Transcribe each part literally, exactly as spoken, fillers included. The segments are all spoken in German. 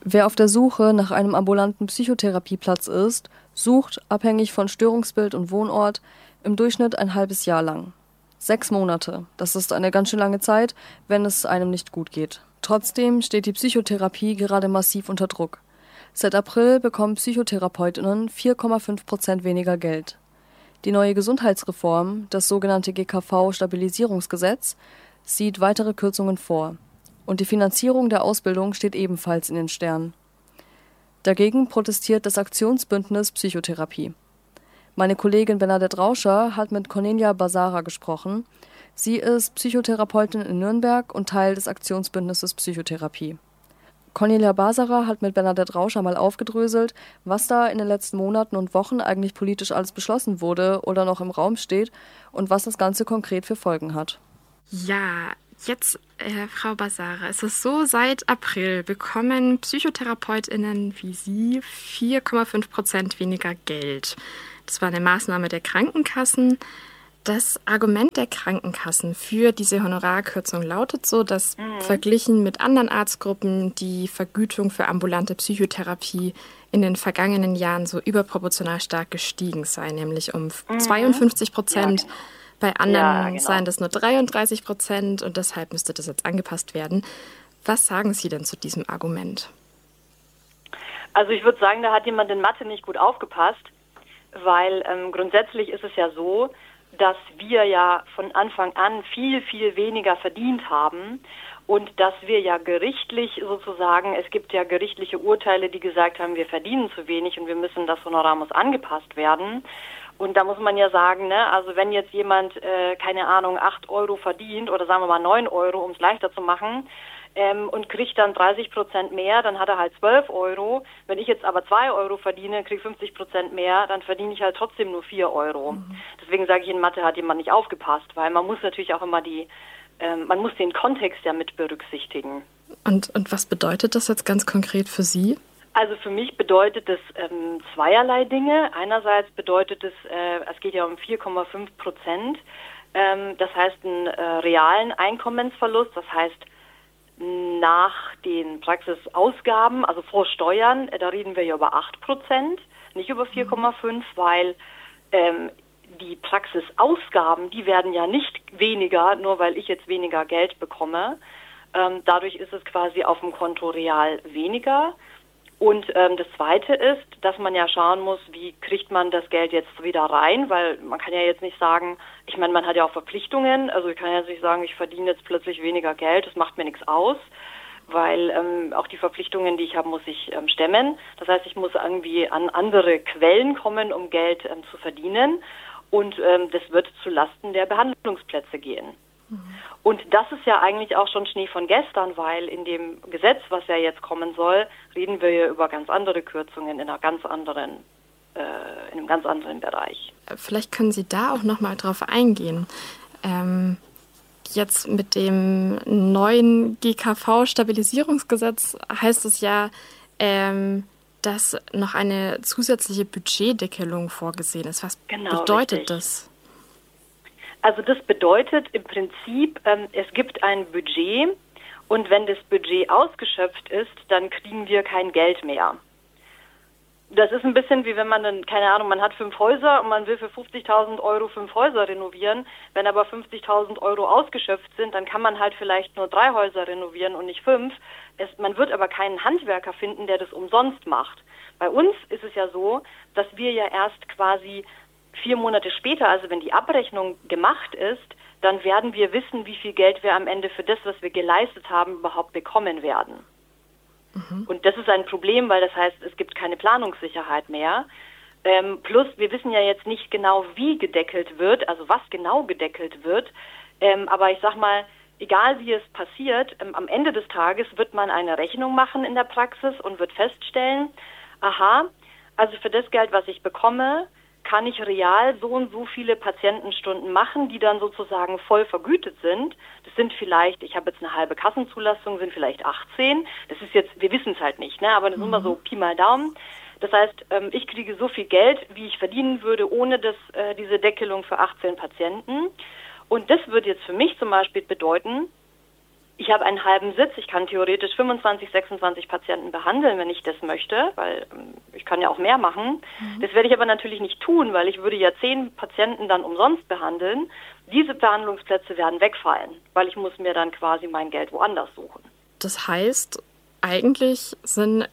Wer auf der Suche nach einem ambulanten Psychotherapieplatz ist, sucht, abhängig von Störungsbild und Wohnort, im Durchschnitt ein halbes Jahr lang. Sechs Monate, das ist eine ganz schön lange Zeit, wenn es einem nicht gut geht. Trotzdem steht die Psychotherapie gerade massiv unter Druck. Seit April bekommen PsychotherapeutInnen vier Komma fünf Prozent weniger Geld. Die neue Gesundheitsreform, das sogenannte G K V-Stabilisierungsgesetz, sieht weitere Kürzungen vor. Und die Finanzierung der Ausbildung steht ebenfalls in den Sternen. Dagegen protestiert das Aktionsbündnis Psychotherapie. Meine Kollegin Bernadette Rauscher hat mit Cornelia Basara gesprochen. Sie ist Psychotherapeutin in Nürnberg und Teil des Aktionsbündnisses Psychotherapie. Cornelia Basara hat mit Bernadette Rauscher mal aufgedröselt, was da in den letzten Monaten und Wochen eigentlich politisch alles beschlossen wurde oder noch im Raum steht und was das Ganze konkret für Folgen hat. Ja, jetzt, äh, Frau Basara, es ist so, seit April bekommen PsychotherapeutInnen wie Sie vier Komma fünf Prozent weniger Geld. Das war eine Maßnahme der Krankenkassen. Das Argument der Krankenkassen für diese Honorarkürzung lautet so, dass mhm. verglichen mit anderen Arztgruppen die Vergütung für ambulante Psychotherapie in den vergangenen Jahren so überproportional stark gestiegen sei, nämlich um mhm. zweiundfünfzig Prozent. Ja, genau. Bei anderen ja, genau. seien das nur dreiunddreißig Prozent und deshalb müsste das jetzt angepasst werden. Was sagen Sie denn zu diesem Argument? Also ich würde sagen, da hat jemand in Mathe nicht gut aufgepasst, weil ähm, grundsätzlich ist es ja so, dass wir ja von Anfang an viel, viel weniger verdient haben und dass wir ja gerichtlich sozusagen, es gibt ja gerichtliche Urteile, die gesagt haben, wir verdienen zu wenig und wir müssen, das Honorar muss angepasst werden. Und da muss man ja sagen, ne, also wenn jetzt jemand, äh, keine Ahnung, acht Euro verdient oder sagen wir mal neun Euro, um es leichter zu machen, ähm, und kriegt dann dreißig Prozent mehr, dann hat er halt zwölf Euro. Wenn ich jetzt aber zwei Euro verdiene, kriege fünfzig Prozent mehr, dann verdiene ich halt trotzdem nur vier Euro. Mhm. Deswegen sage ich, in Mathe hat jemand nicht aufgepasst, weil man muss natürlich auch immer die, ähm, man muss den Kontext ja mit berücksichtigen. Und, und was bedeutet das jetzt ganz konkret für Sie? Also für mich bedeutet es ähm, zweierlei Dinge. Einerseits bedeutet es, äh, es geht ja um vier Komma fünf Prozent. Ähm, das heißt einen äh, realen Einkommensverlust. Das heißt nach den Praxisausgaben, also vor Steuern, äh, da reden wir ja über acht Prozent, nicht über vier Komma fünf, weil ähm, die Praxisausgaben, die werden ja nicht weniger, nur weil ich jetzt weniger Geld bekomme. Ähm, dadurch ist es quasi auf dem Konto real weniger. Und ähm, das Zweite ist, dass man ja schauen muss, wie kriegt man das Geld jetzt wieder rein, weil man kann ja jetzt nicht sagen, ich meine, man hat ja auch Verpflichtungen, also ich kann ja jetzt nicht sagen, ich verdiene jetzt plötzlich weniger Geld, das macht mir nichts aus, weil ähm, auch die Verpflichtungen, die ich habe, muss ich ähm, stemmen. Das heißt, ich muss irgendwie an andere Quellen kommen, um Geld ähm, zu verdienen und ähm, das wird zu Lasten der Behandlungsplätze gehen. Und das ist ja eigentlich auch schon Schnee von gestern, weil in dem Gesetz, was ja jetzt kommen soll, reden wir ja über ganz andere Kürzungen in einer ganz anderen, äh, in einem ganz anderen Bereich. Vielleicht können Sie da auch noch mal drauf eingehen. Ähm, jetzt mit dem neuen G K V-Stabilisierungsgesetz heißt es ja, ähm, dass noch eine zusätzliche Budgetdeckelung vorgesehen ist. Was genau, bedeutet richtig. das? Also das bedeutet im Prinzip, ähm, es gibt ein Budget und wenn das Budget ausgeschöpft ist, dann kriegen wir kein Geld mehr. Das ist ein bisschen wie wenn man dann, keine Ahnung, man hat fünf Häuser und man will für fünfzigtausend Euro fünf Häuser renovieren. Wenn aber fünfzigtausend Euro ausgeschöpft sind, dann kann man halt vielleicht nur drei Häuser renovieren und nicht fünf. Es, man wird aber keinen Handwerker finden, der das umsonst macht. Bei uns ist es ja so, dass wir ja erst quasi vier Monate später, also wenn die Abrechnung gemacht ist, dann werden wir wissen, wie viel Geld wir am Ende für das, was wir geleistet haben, überhaupt bekommen werden. Mhm. Und das ist ein Problem, weil das heißt, es gibt keine Planungssicherheit mehr. Ähm, plus, wir wissen ja jetzt nicht genau, wie gedeckelt wird, also was genau gedeckelt wird. Ähm, aber ich sag mal, egal wie es passiert, ähm, am Ende des Tages wird man eine Rechnung machen in der Praxis und wird feststellen, aha, also für das Geld, was ich bekomme, kann ich real so und so viele Patientenstunden machen, die dann sozusagen voll vergütet sind. Das sind vielleicht, ich habe jetzt eine halbe Kassenzulassung, sind vielleicht achtzehn. Das ist jetzt, wir wissen es halt nicht, ne? Aber das ist immer so Pi mal Daumen. Das heißt, ich kriege so viel Geld, wie ich verdienen würde, ohne das, diese Deckelung für achtzehn Patienten. Und das würde jetzt für mich zum Beispiel bedeuten, Ich habe einen halben Sitz, ich kann theoretisch fünfundzwanzig, sechsundzwanzig Patienten behandeln, wenn ich das möchte, weil ich kann ja auch mehr machen. Mhm. Das werde ich aber natürlich nicht tun, weil ich würde ja zehn Patienten dann umsonst behandeln. Diese Behandlungsplätze werden wegfallen, weil ich muss mir dann quasi mein Geld woanders suchen. Das heißt, eigentlich sind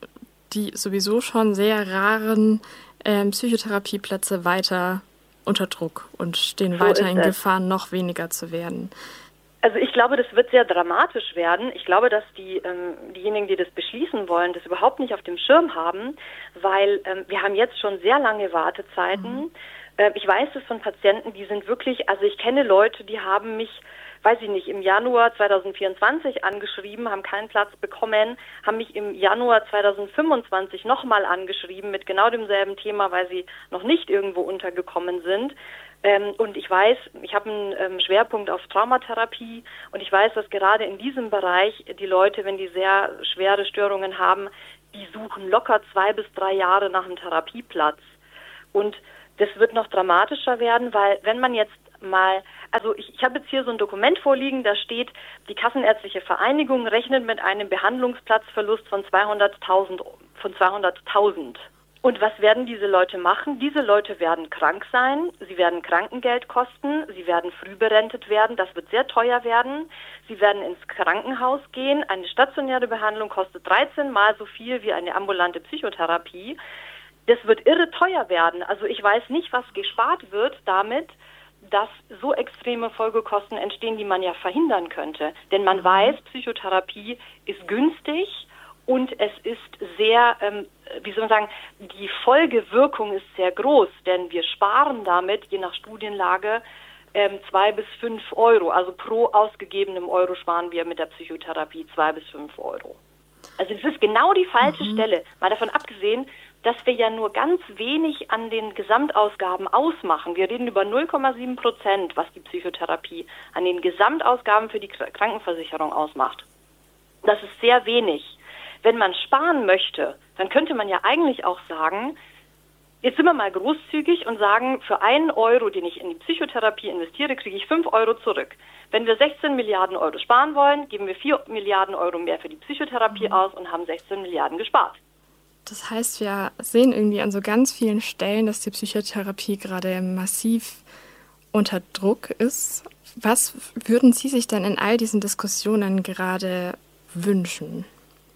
die sowieso schon sehr raren ähm, Psychotherapieplätze weiter unter Druck und stehen so weiter in Gefahr, noch weniger zu werden. Also ich glaube, das wird sehr dramatisch werden. Ich glaube, dass die ähm, diejenigen, die das beschließen wollen, das überhaupt nicht auf dem Schirm haben, weil ähm, wir haben jetzt schon sehr lange Wartezeiten. Mhm. Äh, ich weiß es von Patienten, die sind wirklich, also ich kenne Leute, die haben mich, weiß ich nicht, im Januar zwanzig vierundzwanzig angeschrieben, haben keinen Platz bekommen, haben mich im Januar zwanzig fünfundzwanzig nochmal angeschrieben mit genau demselben Thema, weil sie noch nicht irgendwo untergekommen sind. Ähm, und ich weiß, ich habe einen ähm, Schwerpunkt auf Traumatherapie und ich weiß, dass gerade in diesem Bereich die Leute, wenn die sehr schwere Störungen haben, die suchen locker zwei bis drei Jahre nach einem Therapieplatz. Und das wird noch dramatischer werden, weil wenn man jetzt mal, also ich, ich habe jetzt hier so ein Dokument vorliegen, da steht, die Kassenärztliche Vereinigung rechnet mit einem Behandlungsplatzverlust von zweihunderttausend, von zweihunderttausend. Und was werden diese Leute machen? Diese Leute werden krank sein, sie werden Krankengeld kosten, sie werden früh berentet werden, das wird sehr teuer werden. Sie werden ins Krankenhaus gehen. Eine stationäre Behandlung kostet dreizehn Mal so viel wie eine ambulante Psychotherapie. Das wird irre teuer werden. Also ich weiß nicht, was gespart wird damit, dass so extreme Folgekosten entstehen, die man ja verhindern könnte. Denn man weiß, Psychotherapie ist günstig und es ist sehr, ähm, wie soll man sagen, die Folgewirkung ist sehr groß, denn wir sparen damit, je nach Studienlage, ähm, zwei bis fünf Euro. Also pro ausgegebenem Euro sparen wir mit der Psychotherapie zwei bis fünf Euro. Also das ist genau die falsche mhm. Stelle. Mal davon abgesehen, dass wir ja nur ganz wenig an den Gesamtausgaben ausmachen. Wir reden über null Komma sieben Prozent, was die Psychotherapie an den Gesamtausgaben für die Krankenversicherung ausmacht. Das ist sehr wenig. Wenn man sparen möchte, dann könnte man ja eigentlich auch sagen, jetzt sind wir mal großzügig und sagen, für einen Euro, den ich in die Psychotherapie investiere, kriege ich fünf Euro zurück. Wenn wir sechzehn Milliarden Euro sparen wollen, geben wir vier Milliarden Euro mehr für die Psychotherapie aus und haben sechzehn Milliarden gespart. Das heißt, wir sehen irgendwie an so ganz vielen Stellen, dass die Psychotherapie gerade massiv unter Druck ist. Was würden Sie sich denn in all diesen Diskussionen gerade wünschen?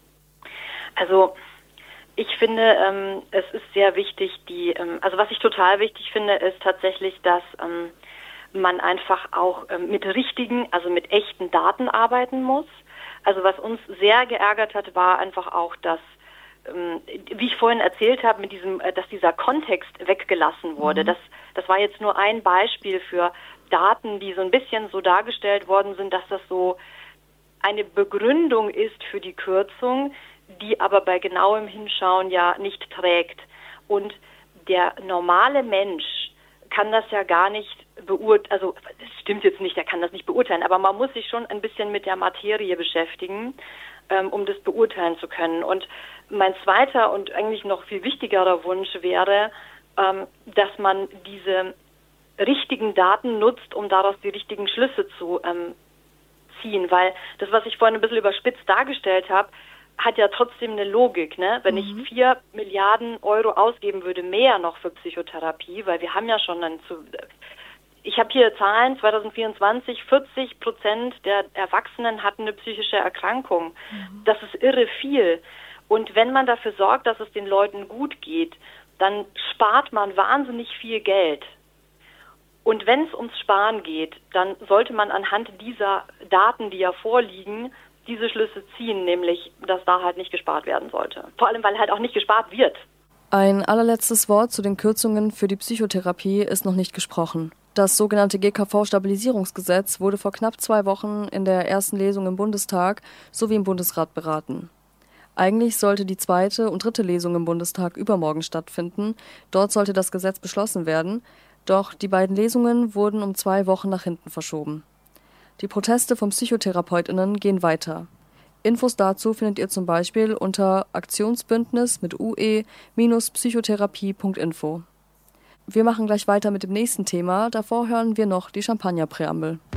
Also ich finde, ähm, es ist sehr wichtig, die, ähm, also was ich total wichtig finde, ist tatsächlich, dass ähm, man einfach auch ähm, mit richtigen, also mit echten Daten arbeiten muss. Also was uns sehr geärgert hat, war einfach auch, dass, ähm, wie ich vorhin erzählt habe, mit diesem, äh, dass dieser Kontext weggelassen wurde. Mhm. Das, das war jetzt nur ein Beispiel für Daten, die so ein bisschen so dargestellt worden sind, dass das so eine Begründung ist für die Kürzung, die aber bei genauem Hinschauen ja nicht trägt. Und der normale Mensch kann das ja gar nicht beurteilen, also das stimmt jetzt nicht, er kann das nicht beurteilen, aber man muss sich schon ein bisschen mit der Materie beschäftigen, ähm, um das beurteilen zu können. Und mein zweiter und eigentlich noch viel wichtigerer Wunsch wäre, ähm, dass man diese richtigen Daten nutzt, um daraus die richtigen Schlüsse zu ähm, ziehen, weil das, was ich vorhin ein bisschen überspitzt dargestellt habe, hat ja trotzdem eine Logik, ne? Wenn mhm. ich vier Milliarden Euro ausgeben würde, mehr noch für Psychotherapie, weil wir haben ja schon dann zu, ich habe hier Zahlen, zwanzig vierundzwanzig, vierzig Prozent der Erwachsenen hatten eine psychische Erkrankung. Mhm. Das ist irre viel. Und wenn man dafür sorgt, dass es den Leuten gut geht, dann spart man wahnsinnig viel Geld. Und wenn es ums Sparen geht, dann sollte man anhand dieser Daten, die ja vorliegen, diese Schlüsse ziehen, nämlich, dass da halt nicht gespart werden sollte. Vor allem, weil halt auch nicht gespart wird. Ein allerletztes Wort zu den Kürzungen für die Psychotherapie ist noch nicht gesprochen. Das sogenannte G K V-Stabilisierungsgesetz wurde vor knapp zwei Wochen in der ersten Lesung im Bundestag sowie im Bundesrat beraten. Eigentlich sollte die zweite und dritte Lesung im Bundestag übermorgen stattfinden. Dort sollte das Gesetz beschlossen werden. Doch die beiden Lesungen wurden um zwei Wochen nach hinten verschoben. Die Proteste von PsychotherapeutInnen gehen weiter. Infos dazu findet ihr zum Beispiel unter Aktionsbündnis mit ue Psychotherapie Punkt info. Wir machen gleich weiter mit dem nächsten Thema, davor hören wir noch die Champagnerpräambel.